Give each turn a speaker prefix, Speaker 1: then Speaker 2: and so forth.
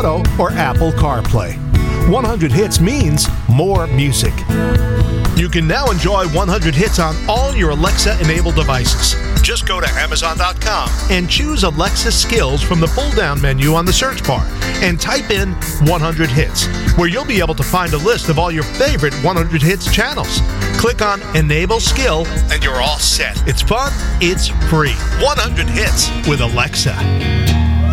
Speaker 1: Auto or Apple CarPlay. 100 Hits means more music. You can now enjoy 100 Hits on all your Alexa-enabled devices. Just go to Amazon.com and choose Alexa Skills from the pull-down menu on the search bar and type in 100 Hits, where you'll be able to find a list of all your favorite 100 Hits channels. Click on Enable Skill and you're all set. It's fun, it's free. 100 Hits with Alexa.